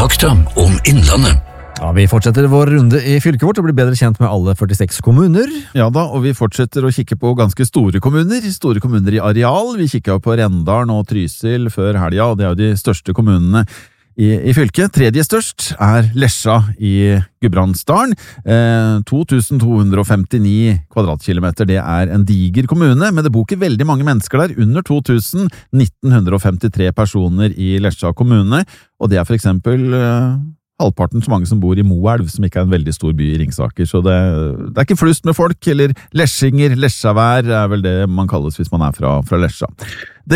Fakta om Innlandet. Ja, vi fortsetter vår runde i fylket vårt og blir bedre kjent med alle 46 kommuner. Ja da, og vi fortsetter å kikke på ganske store kommuner i areal. Vi kikket jo på Rendalen og Trysil før helga, og det er jo de største kommunene i fylket. Tredje størst er Lesja i Gudbrandsdalen. 2259 kvadratkilometer, det er en diger kommune, men det bor ikke veldig mange mennesker der, under 2000, 1953 personer i Lesja kommune, og det er for eksempel halvparten så mange som bor i Moelv, som ikke er en veldig stor by i Ringsaker, så det er ikke flust med folk, eller lesjinger, lesjavær er vel det man kalles hvis man er fra Lesja.